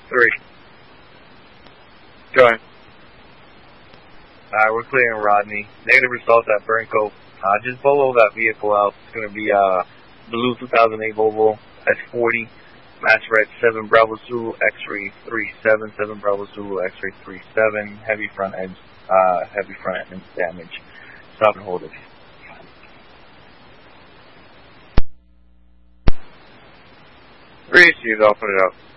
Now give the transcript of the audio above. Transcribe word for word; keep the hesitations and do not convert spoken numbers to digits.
Three. Go ahead. Alright, we're clearing Rodney. Negative results at Burncoat. Uh, just Volvo that vehicle out. It's going to be uh, blue two thousand eight Volvo S forty. Match red seven Bravo Zulu X-ray three seven. seven Bravo Zulu X-ray three seven. Heavy front end, uh, heavy front end damage. Stop and hold it. Three issues, I'll put it up.